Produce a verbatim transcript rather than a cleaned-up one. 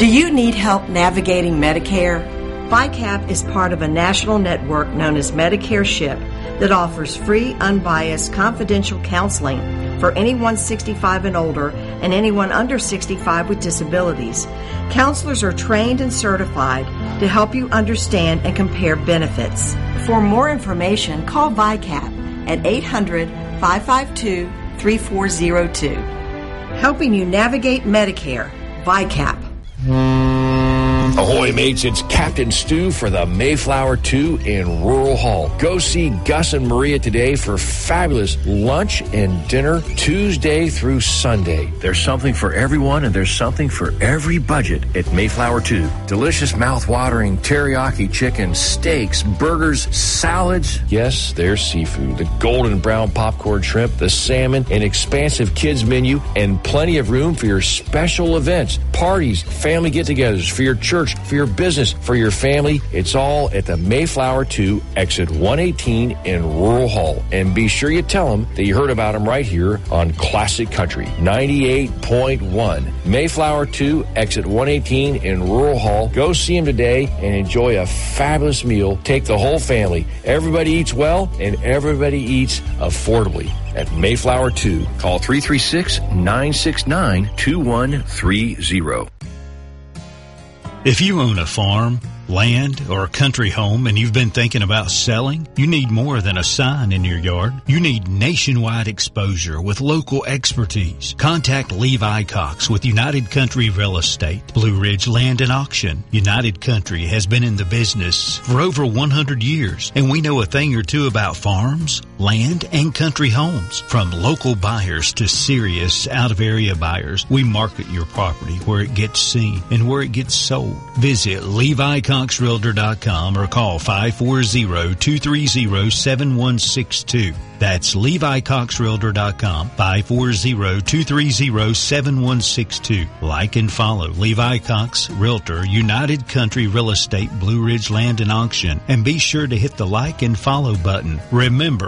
Do you need help navigating Medicare? V I C A P is part of a national network known as Medicare Ship that offers free, unbiased, confidential counseling for anyone sixty-five and older and anyone under sixty-five with disabilities. Counselors are trained and certified to help you understand and compare benefits. For more information, call V I C A P at eight hundred, five five two, three four zero two. Helping you navigate Medicare, V I C A P. Ahoy, mates, it's Captain Stu for the Mayflower two in Rural Hall. Go see Gus and Maria today for fabulous lunch and dinner Tuesday through Sunday. There's something for everyone and there's something for every budget at Mayflower two. Delicious, mouth-watering teriyaki chicken, steaks, burgers, salads. Yes, there's seafood. The golden brown popcorn shrimp, the salmon, an expansive kids menu, and plenty of room for your special events, parties, family get-togethers, for your church, for your business, for your family. It's all at the Mayflower two, exit one eighteen in Rural Hall. And be sure you tell them that you heard about them right here on Classic Country ninety-eight point one. Mayflower two, exit one eighteen in Rural Hall. Go see them today and enjoy a fabulous meal. Take the whole family. Everybody eats well and everybody eats affordably at Mayflower two. Call three three six, nine six nine, two one three zero. If you own a farm, land, or a country home and you've been thinking about selling, you need more than a sign in your yard. You need nationwide exposure with local expertise. Contact Levi Cox with United Country Real Estate, Blue Ridge Land and Auction. United Country has been in the business for over one hundred years, and we know a thing or two about farms, land, and country homes. From local buyers to serious out-of-area buyers, we market your property where it gets seen and where it gets sold. Visit Levi Cox Realtor dot com or call five four zero, two three zero, seven one six two. That's Levi Cox Realtor dot com, five four zero, two three zero, seven one six two. Like and follow Levi Cox Realtor, United Country Real Estate, Blue Ridge Land and Auction, and be sure to hit the like and follow button. Remember,